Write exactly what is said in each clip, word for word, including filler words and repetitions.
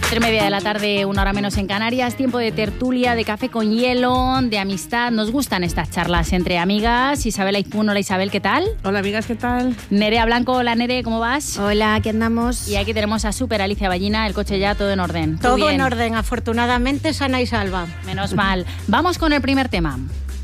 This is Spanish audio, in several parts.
Tres y media de la tarde, una hora menos en Canarias, tiempo de tertulia, de café con hielo, de amistad. Nos gustan estas charlas entre amigas. Isabel Aizpún, hola Isabel, ¿qué tal? Hola amigas, ¿qué tal? Nerea Blanco, hola Nere, ¿cómo vas? Hola, aquí andamos. Y aquí tenemos a Super Alicia Ballina, el coche ya todo en orden. Todo bien? En orden, afortunadamente sana y salva. Menos mal. Vamos con el primer tema.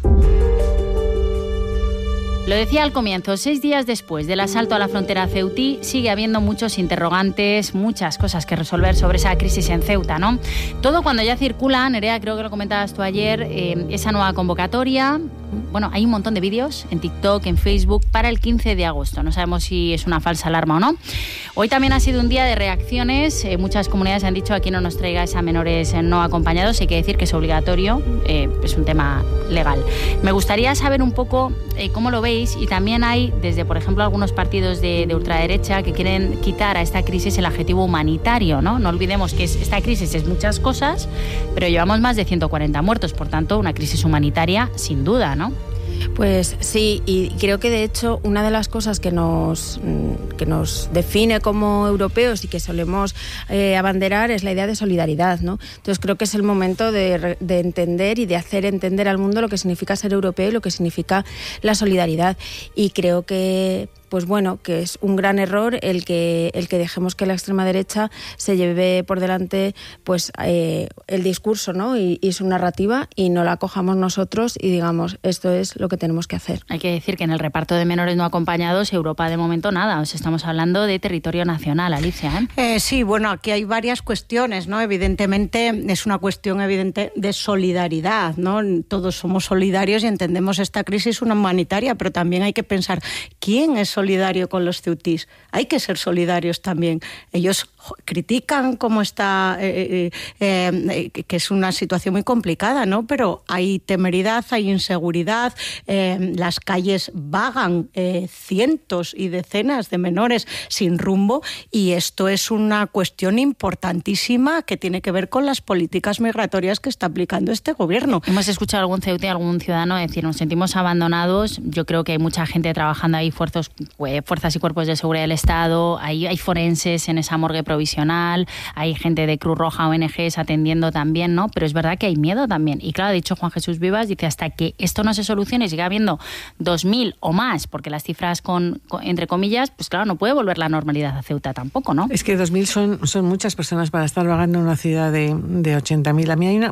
Lo decía al comienzo, seis días después del asalto a la frontera ceutí, sigue habiendo muchos interrogantes, muchas cosas que resolver sobre esa crisis en Ceuta, ¿no? Todo cuando ya circula, Nerea, creo que lo comentabas tú ayer, eh, esa nueva convocatoria. Bueno, hay un montón de vídeos en TikTok, en Facebook, para el quince de agosto. No sabemos si es una falsa alarma o no. Hoy también ha sido un día de reacciones. Eh, muchas comunidades han dicho aquí no nos traigáis a menores no acompañados. Hay que decir que es obligatorio, eh, es un tema legal. Me gustaría saber un poco eh, cómo lo veis, y también hay, desde por ejemplo algunos partidos de, de ultraderecha que quieren quitar a esta crisis el adjetivo humanitario, ¿no? No olvidemos que es, esta crisis es muchas cosas, pero llevamos más de ciento cuarenta muertos, por tanto una crisis humanitaria sin duda, ¿no? Pues sí, y creo que de hecho una de las cosas que nos, que nos define como europeos y que solemos eh, abanderar es la idea de solidaridad, ¿no? Entonces creo que es el momento de, de entender y de hacer entender al mundo lo que significa ser europeo y lo que significa la solidaridad. Y creo que pues bueno, que es un gran error el que el que dejemos que la extrema derecha se lleve por delante pues eh, el discurso, ¿no? Y, y su narrativa, y no la cojamos nosotros y digamos, esto es lo que tenemos que hacer. Hay que decir que en el reparto de menores no acompañados, Europa de momento nada, o sea, estamos hablando de territorio nacional, Alicia, ¿eh? Eh, sí, bueno, aquí hay varias cuestiones, ¿no? Evidentemente es una cuestión evidente de solidaridad, ¿no? Todos somos solidarios y entendemos esta crisis humanitaria, pero también hay que pensar quién es solidario solidario con los ceutís. Hay que ser solidarios también. Ellos critican cómo está, eh, eh, eh, que es una situación muy complicada, ¿no? Pero hay temeridad, hay inseguridad, eh, las calles vagan eh, cientos y decenas de menores sin rumbo, y esto es una cuestión importantísima que tiene que ver con las políticas migratorias que está aplicando este gobierno. Hemos escuchado a algún ceutí, algún ciudadano decir, nos sentimos abandonados. Yo creo que hay mucha gente trabajando ahí, fuerzas, fuerzas y cuerpos de seguridad del Estado, hay, hay forenses en esa morgue provisional, hay gente de Cruz Roja, O N Ges atendiendo también, ¿no? Pero es verdad que hay miedo también. Y claro, ha dicho Juan Jesús Vivas, dice, hasta que esto no se solucione y siga habiendo dos mil o más, porque las cifras con, con entre comillas, pues claro, no puede volver la normalidad a Ceuta tampoco, ¿no? Es que dos mil son, son muchas personas para estar vagando en una ciudad de, de ochenta mil. A mí hay una,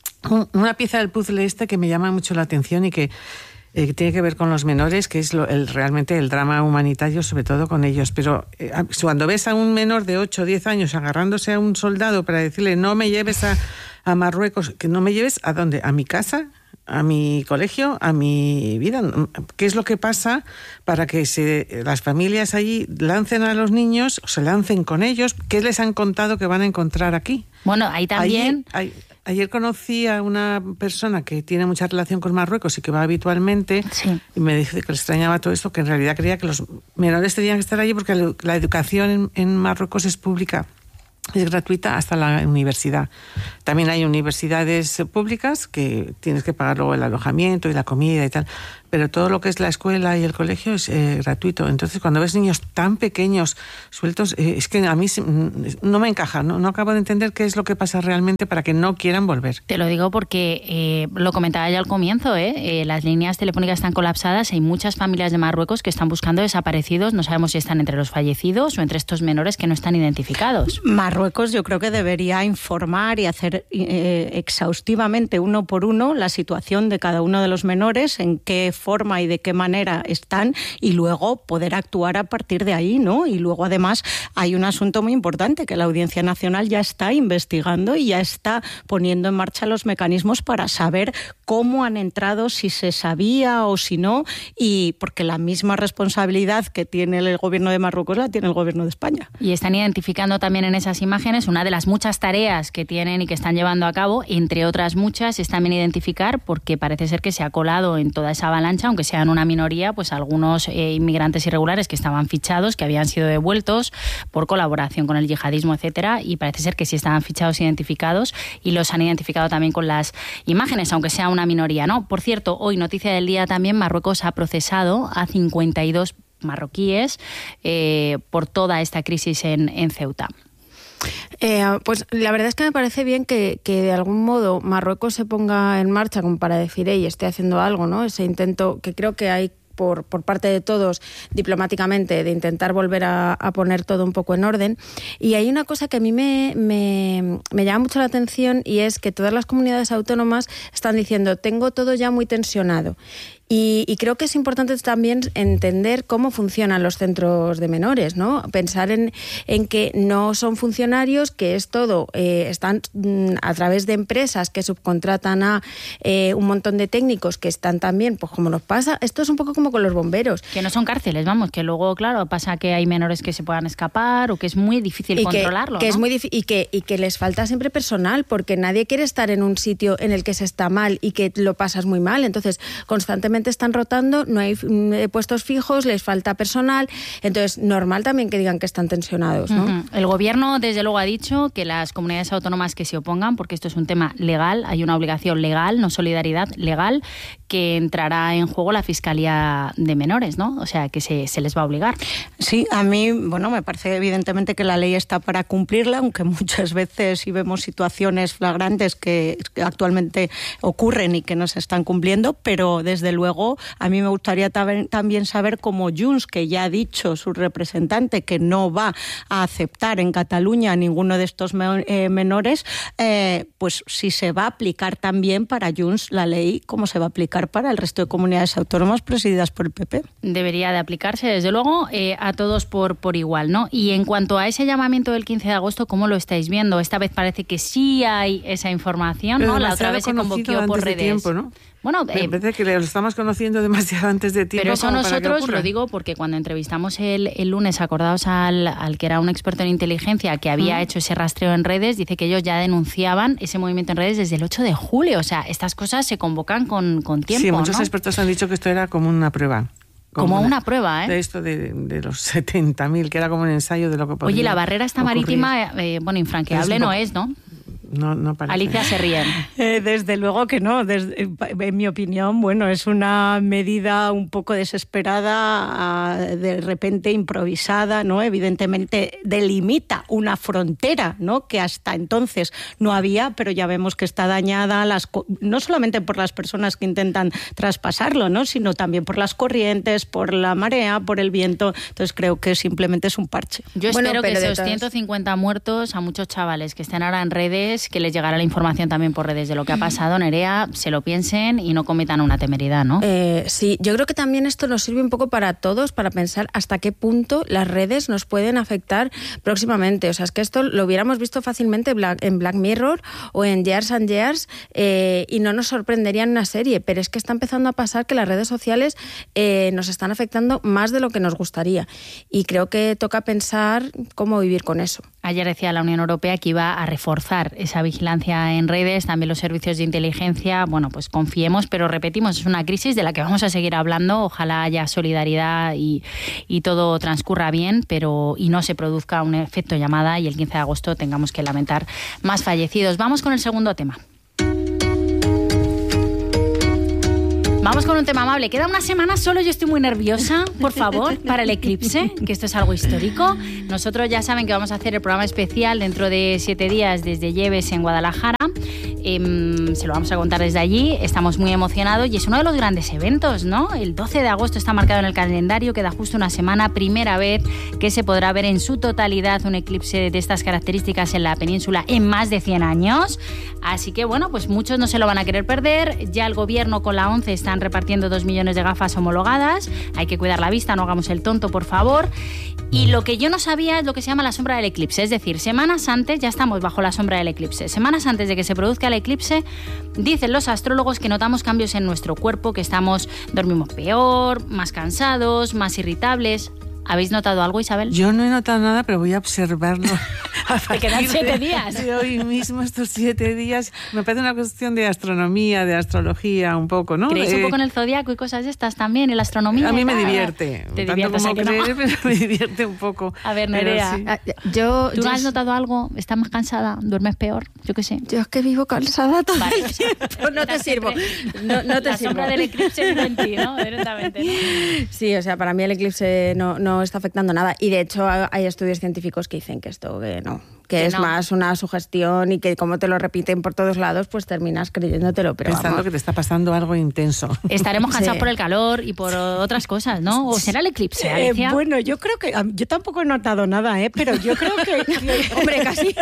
una pieza del puzzle este que me llama mucho la atención y que Eh, que tiene que ver con los menores, que es lo, el, realmente el drama humanitario, sobre todo con ellos. Pero eh, cuando ves a un menor de ocho o diez años agarrándose a un soldado para decirle no me lleves a, a Marruecos, que no me lleves ¿a dónde? ¿A mi casa? ¿A mi colegio? ¿A mi vida? ¿Qué es lo que pasa para que se, las familias allí lancen a los niños, o se lancen con ellos? ¿Qué les han contado que van a encontrar aquí? Bueno, ahí también... Ayer, hay, Ayer conocí a una persona que tiene mucha relación con Marruecos y que va habitualmente, sí. Y me dice que le extrañaba todo esto, que en realidad creía que los menores tenían que estar allí porque la educación en, en Marruecos es pública, es gratuita hasta la universidad. También hay universidades públicas que tienes que pagar luego el alojamiento y la comida y tal, pero todo lo que es la escuela y el colegio es eh, gratuito. Entonces, cuando ves niños tan pequeños sueltos, eh, es que a mí no me encaja, ¿no? No acabo de entender qué es lo que pasa realmente para que no quieran volver. Te lo digo porque eh, lo comentaba ya al comienzo, ¿eh? Eh, las líneas telefónicas están colapsadas, hay muchas familias de Marruecos que están buscando desaparecidos, no sabemos si están entre los fallecidos o entre estos menores que no están identificados. Marruecos yo creo que debería informar y hacer eh, exhaustivamente uno por uno la situación de cada uno de los menores, en qué forma y de qué manera están, y luego poder actuar a partir de ahí, ¿no? Y luego además hay un asunto muy importante que la Audiencia Nacional ya está investigando y ya está poniendo en marcha los mecanismos para saber cómo han entrado, si se sabía o si no, y porque la misma responsabilidad que tiene el gobierno de Marruecos la tiene el gobierno de España. Y están identificando también en esas imágenes una de las muchas tareas que tienen y que están llevando a cabo, entre otras muchas, es también identificar, porque parece ser que se ha colado en toda esa avalancha, aunque sean una minoría, pues algunos eh, inmigrantes irregulares que estaban fichados, que habían sido devueltos por colaboración con el yihadismo, etcétera, y parece ser que sí estaban fichados, identificados, y los han identificado también con las imágenes, aunque sea una minoría, ¿no? Por cierto, hoy, noticia del día también, Marruecos ha procesado a cincuenta y dos marroquíes eh, por toda esta crisis en, en Ceuta. Eh, pues la verdad es que me parece bien que, que de algún modo Marruecos se ponga en marcha como para decir, hey, estoy haciendo algo, ¿no? Ese intento que creo que hay Por, por parte de todos diplomáticamente de intentar volver a, a poner todo un poco en orden. Y hay una cosa que a mí me, me, me llama mucho la atención, y es que todas las comunidades autónomas están diciendo, tengo todo ya muy tensionado. Y, y creo que es importante también entender cómo funcionan los centros de menores, ¿no? Pensar en, en que no son funcionarios, que es todo, eh, están mm, a través de empresas que subcontratan a eh, un montón de técnicos que están también, pues como nos pasa, esto es un poco como con los bomberos. Que no son cárceles, vamos, que luego, claro, pasa que hay menores que se puedan escapar o que es muy difícil y controlarlo, que, que ¿no? es muy difícil y que, y que les falta siempre personal, porque nadie quiere estar en un sitio en el que se está mal y que lo pasas muy mal. Entonces, constantemente están rotando, no hay mm, puestos fijos, les falta personal. Entonces, normal también que digan que están tensionados, ¿no? Uh-huh. El gobierno, desde luego, ha dicho que las comunidades autónomas que se opongan, porque esto es un tema legal, hay una obligación legal, no solidaridad legal, que entrará en juego la Fiscalía de Menores, ¿no? O sea, que se, se les va a obligar. Sí, a mí, bueno, me parece evidentemente que la ley está para cumplirla, aunque muchas veces sí vemos situaciones flagrantes que actualmente ocurren y que no se están cumpliendo, pero desde luego a mí me gustaría también saber cómo Junts, que ya ha dicho su representante que no va a aceptar en Cataluña a ninguno de estos menores, eh, pues si se va a aplicar también para Junts la ley, cómo se va a aplicar para el resto de comunidades autónomas presididas por el P P. Debería de aplicarse, desde luego, eh, a todos por, por igual, ¿no? Y en cuanto a ese llamamiento del quince de agosto, ¿cómo lo estáis viendo? Esta vez parece que sí hay esa información, ¿no? La otra vez se convocó por redes. Tiempo, ¿no? Bueno, eh, parece que lo estamos conociendo demasiado antes de tiempo. Pero eso nosotros, lo digo porque cuando entrevistamos el, el lunes, acordados al, al que era un experto en inteligencia que había mm. hecho ese rastreo en redes, dice que ellos ya denunciaban ese movimiento en redes desde el ocho de julio. O sea, estas cosas se convocan con, con tiempo, Sí, muchos ¿no? expertos han dicho que esto era como una prueba. Como, como una, una prueba, ¿eh? De esto de, de los setenta mil, que era como un ensayo de lo que podría Oye, la barrera esta ocurrir. marítima, eh, bueno, infranqueable no es, ¿no? No, no parece. Alicia se ríe. Eh, desde luego que no. Desde, en mi opinión, bueno, es una medida un poco desesperada, de repente improvisada, ¿no? Evidentemente delimita una frontera, ¿no? Que hasta entonces no había, pero ya vemos que está dañada, las, no solamente por las personas que intentan traspasarlo, ¿no? Sino también por las corrientes, por la marea, por el viento. Entonces creo que simplemente es un parche. Yo bueno, espero que esos todas... ciento cincuenta muertos, a muchos chavales que estén ahora en redes, que les llegará la información también por redes de lo que ha pasado, Nerea, se lo piensen y no cometan una temeridad, ¿no? Eh, sí, yo creo que también esto nos sirve un poco para todos, para pensar hasta qué punto las redes nos pueden afectar próximamente. O sea, es que esto lo hubiéramos visto fácilmente en Black Mirror o en Years and Years eh, y no nos sorprendería en una serie, pero es que está empezando a pasar que las redes sociales eh, nos están afectando más de lo que nos gustaría. Y creo que toca pensar cómo vivir con eso. Ayer decía la Unión Europea que iba a reforzar esa vigilancia en redes, también los servicios de inteligencia. Bueno, pues confiemos, pero repetimos, es una crisis de la que vamos a seguir hablando. Ojalá haya solidaridad y, y todo transcurra bien, pero y no se produzca un efecto llamada y el quince de agosto tengamos que lamentar más fallecidos. Vamos con el segundo tema. Vamos con un tema amable. Queda una semana solo, yo estoy muy nerviosa, por favor, para el eclipse, que esto es algo histórico. Nosotros ya saben que vamos a hacer el programa especial dentro de siete días desde Lleves en Guadalajara. Eh, se lo vamos a contar desde allí, estamos muy emocionados y es uno de los grandes eventos, ¿no? El doce de agosto está marcado en el calendario, queda justo una semana, primera vez que se podrá ver en su totalidad un eclipse de estas características en la península en más de cien años. Así que bueno, pues muchos no se lo van a querer perder. Ya el gobierno con la ONCE están repartiendo dos millones de gafas homologadas. Hay que cuidar la vista, no hagamos el tonto, por favor. Y lo que yo no sabía es lo que se llama la sombra del eclipse, es decir, semanas antes, ya estamos bajo la sombra del eclipse, semanas antes de que se produzca el eclipse, dicen los astrólogos que notamos cambios en nuestro cuerpo, que estamos, dormimos peor, más cansados, más irritables. ¿Habéis notado algo, Isabel? Yo no he notado nada, pero voy a observarlo. Te quedan siete días. De hoy mismo, estos siete días. Me parece una cuestión de astronomía, de astrología, un poco, ¿no? ¿Creéis eh, un poco en el zodiaco y cosas de estas también, en la astronomía? A mí me tal? divierte. Te tanto diviertes, como ¿a que no? creer, pero me divierte un poco. A ver, Nerea, sí. yo, ¿tú yo, has notado algo? ¿Estás más cansada? ¿Duermes peor? Yo qué sé. Yo es que vivo cansada todo Vale, el o sea, tiempo. No te sirvo. No, no te la sirvo. sombra del eclipse vive en ti, ¿no? Directamente, ¿no? Sí, o sea, para mí el eclipse no, no está afectando nada. Y de hecho hay estudios científicos que dicen que esto que no, que, que es no. más una sugestión y que como te lo repiten por todos lados, pues terminas creyéndotelo. Pero Pensando vamos. que te está pasando algo intenso. Estaremos cansados Sí. por el calor y por otras cosas, ¿no? ¿O será el eclipse, Eh, Alicia? bueno, yo creo que a- yo tampoco he notado nada, ¿eh? Pero yo creo que, que- Hombre, casi.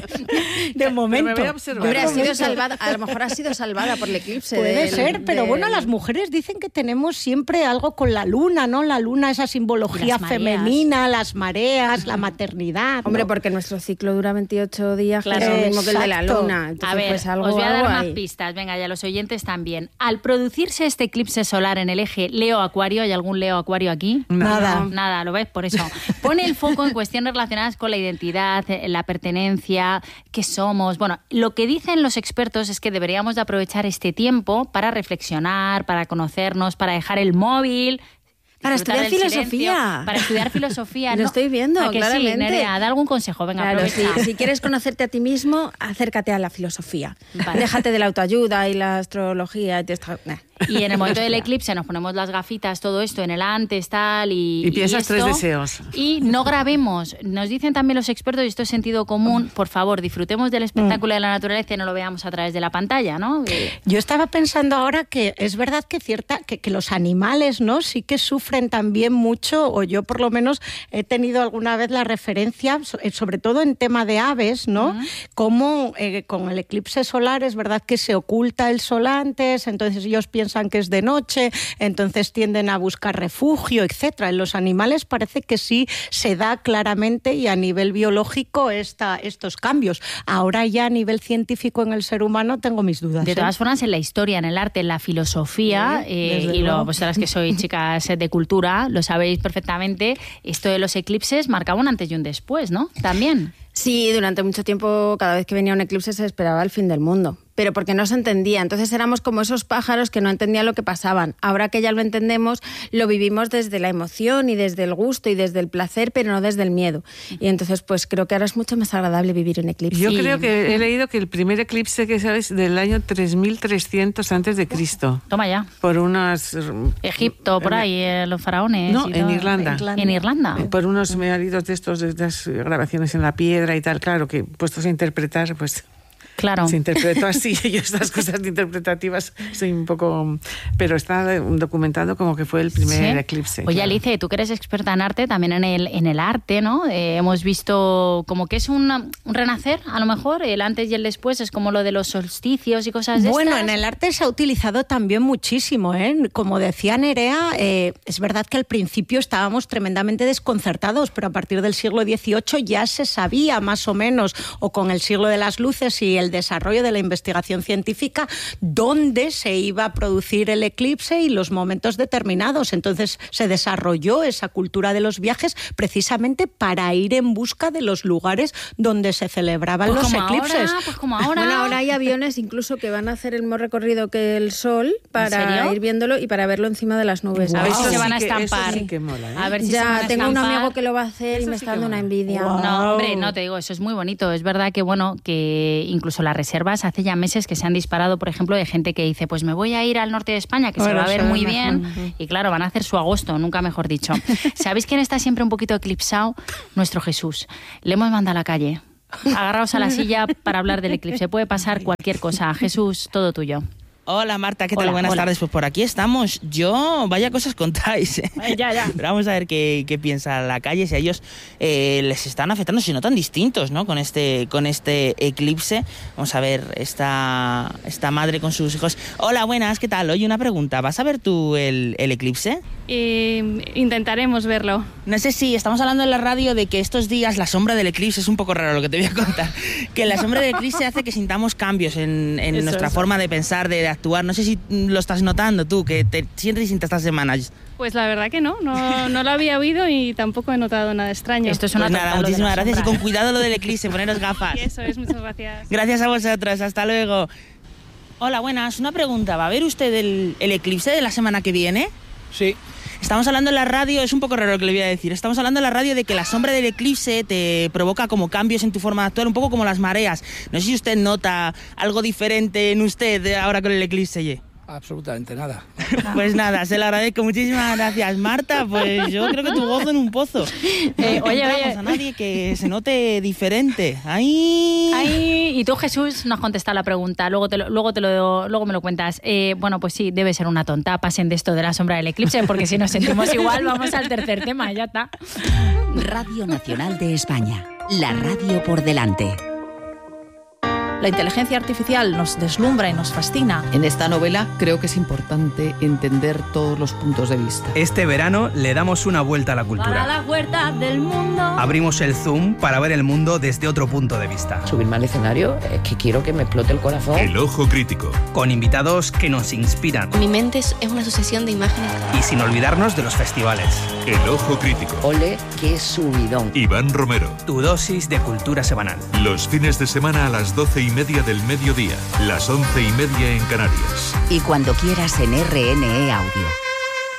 de momento. me voy a observar. Hombre, ha sido momento. salvada, a lo mejor ha sido salvada por el eclipse. Puede del- ser, pero del- bueno, las mujeres dicen que tenemos siempre algo con la luna, ¿no? La luna, esa simbología Las mareas. femenina, las mareas, la maternidad. Hombre, ¿no? porque nuestro ciclo dura veintiocho días, Claro. que es lo mismo que el de la Exacto. luna. Entonces, A ver, pues algo, os voy a dar algo más hay. pistas, venga, ya los oyentes también. Al producirse este eclipse solar en el eje Leo-Acuario, ¿hay algún Leo-Acuario aquí? Nada. Nada, ¿lo ves? Por eso. Pone el foco en cuestiones relacionadas con la identidad, eh, la pertenencia, qué somos. Bueno, lo que dicen los expertos es que deberíamos de aprovechar este tiempo para reflexionar, para conocernos, para dejar el móvil... Para disfrutar estudiar del filosofía. silencio, para estudiar filosofía. Lo ¿no? estoy viendo, ¿A que claramente. Sí, Nerea, da algún consejo, venga, Claro, si, aprovecha. si quieres conocerte a ti mismo, acércate a la filosofía. Vale. Déjate de la autoayuda y la astrología. Y, te está- nah. Y en el momento del eclipse nos ponemos las gafitas, todo esto en el antes, tal, y... Y piensas esto, tres deseos. Y no grabemos. Nos dicen también los expertos, y esto es sentido común, por favor, disfrutemos del espectáculo de la naturaleza y no lo veamos a través de la pantalla, ¿no? Eh, Yo estaba pensando ahora que es verdad que cierta que, que los animales, ¿no? Sí que sufren también mucho, o yo por lo menos he tenido alguna vez la referencia, so- eh, sobre todo en tema de aves, ¿no? Ujú. Como eh, con el eclipse solar es verdad que se oculta el sol antes, entonces ellos piensan que es de noche, entonces tienden a buscar refugio, etcétera. En los animales parece que sí se da claramente y a nivel biológico esta, estos cambios. Ahora ya a nivel científico en el ser humano tengo mis dudas. De ¿eh? todas formas, en la historia, en el arte, en la filosofía, Sí, eh, desde y lo, luego. vosotras que sois chicas de cultura, lo sabéis perfectamente, esto de los eclipses marcaba un antes y un después, ¿no? También. Sí, durante mucho tiempo, cada vez que venía un eclipse se esperaba el fin del mundo, pero porque no se entendía. Entonces éramos como esos pájaros que no entendían lo que pasaban. Ahora que ya lo entendemos, lo vivimos desde la emoción y desde el gusto y desde el placer, pero no desde el miedo. Y entonces, pues creo que ahora es mucho más agradable vivir un eclipse. Yo Sí. creo que he leído que el primer eclipse que sabes del año tres mil trescientos antes de Cristo, Toma ya. por unas Egipto, por ahí, eh, los faraones. No, y en todo. Irlanda. En Irlanda. por unos meaditos de estos, de estas grabaciones en la piedra y tal, claro, que puestos a interpretar, pues Claro. se interpretó así. Yo estas cosas interpretativas soy un poco... Pero está documentado como que fue el primer Sí. eclipse. Oye, claro. Alice, tú que eres experta en arte, también en el, en el arte, ¿no? Eh, hemos visto como que es una- un renacer, a lo mejor, el antes y el después, es como lo de los solsticios y cosas de Bueno, estas. en el arte se ha utilizado también muchísimo, ¿eh? Como decía Nerea, eh, es verdad que al principio estábamos tremendamente desconcertados, pero a partir del siglo dieciocho ya se sabía más o menos, o con el siglo de las luces y el desarrollo de la investigación científica, dónde se iba a producir el eclipse y los momentos determinados. Entonces se desarrolló esa cultura de los viajes precisamente para ir en busca de los lugares donde se celebraban Pues los como eclipses. ahora, pues como ahora. Bueno, ahora hay aviones incluso que van a hacer el mismo recorrido que el sol para serio? ir viéndolo y para verlo encima de las nubes. A ver si Eso se van a sí que- eso estampar. sí que mola, ¿eh? A ver si se van Ya a tengo un estampar. amigo que lo va a hacer y Eso me sí está que dando una mola. envidia. Guau. No, hombre, no te digo, eso es muy bonito. Es verdad que, bueno, que incluso las reservas hace ya meses que se han disparado, por ejemplo, de gente que dice, pues me voy a ir al norte de España, que se Bueno, va a ver eso muy es bien. mejor. Y claro, van a hacer su agosto, nunca mejor dicho. ¿Sabéis quién está siempre un poquito eclipsado? Nuestro Jesús. Le hemos mandado a la calle. Agarraos a la silla para hablar del eclipse. Puede pasar cualquier cosa. Jesús, todo tuyo. Hola Marta, ¿qué tal? Hola, Buenas hola. tardes. Pues por aquí estamos. Yo, vaya cosas contáis. ¿eh? Ya, ya. Pero vamos a ver qué, qué piensa la calle, si a ellos eh, les están afectando, si no tan distintos, ¿no? Con este, con este eclipse. Vamos a ver esta, esta madre con sus hijos. Hola, buenas, ¿qué tal? Oye, una pregunta. ¿Vas a ver tú el, el eclipse? Eh, intentaremos verlo. No sé si estamos hablando en la radio de que estos días la sombra del eclipse es un poco raro lo que te voy a contar. Que la sombra del eclipse hace que sintamos cambios en, en Eso, nuestra eso. forma de pensar, de, de actuar. No sé si lo estás notando tú, que te sientes distinta estas semanas. Pues la verdad que no, no, no lo había oído y tampoco he notado nada extraño. Esto es una Pues nada, tonta, lo de la muchísimas gracias y sombra, con ¿eh? cuidado lo del eclipse, poneros gafas. Y eso es, muchas gracias. Gracias a vosotros, hasta luego. Hola, buenas, una pregunta. ¿Va a ver usted el, el eclipse de la semana que viene? Sí. Estamos hablando en la radio, es un poco raro lo que le voy a decir, estamos hablando en la radio de que la sombra del eclipse te provoca como cambios en tu forma de actuar, un poco como las mareas. No sé si usted nota algo diferente en usted ahora con el eclipse, ye. absolutamente nada. Pues nada, se lo agradezco. Muchísimas gracias, Marta. Pues yo creo que tu gozo en un pozo. Eh, No oye, encontramos oye. a nadie que se note diferente. ¡Ay! Ay, y tú, Jesús, no has contestado la pregunta. Luego, te lo, luego, te lo, luego me lo cuentas. Eh, bueno, pues sí, debe ser una tonta. Pasen de esto de la sombra del eclipse, porque si nos sentimos igual, vamos al tercer tema. Ya está. Radio Nacional de España. La radio por delante. La inteligencia artificial nos deslumbra y nos fascina. En esta novela creo que es importante entender todos los puntos de vista. Este verano le damos una vuelta a la cultura. Para la puerta del mundo. Abrimos el Zoom para ver el mundo desde otro punto de vista. Subirme al escenario es que quiero que me explote el corazón. El Ojo Crítico. Con invitados que nos inspiran. Mi mente es una sucesión de imágenes. Y sin olvidarnos de los festivales. El Ojo Crítico. Ole, qué subidón. Iván Romero. Tu dosis de cultura semanal. Los fines de semana a las doce y media del mediodía. Las once y media en Canarias. Y cuando quieras en R N E Audio.